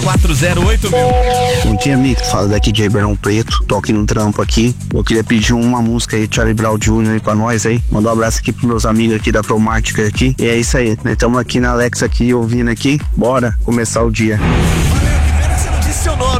3408 mil. Bom dia, amigo. Fala daqui de Ribeirão Preto. Tô aqui no trampo aqui. Eu queria pedir uma música aí, Charlie Brown Jr. aí pra nós aí. Mandar um abraço aqui pros meus amigos aqui da Promática aqui. E é isso aí. Nós estamos aqui na Alexa aqui, ouvindo aqui. Bora começar o dia. Valeu, que pena que você não disse seu nome.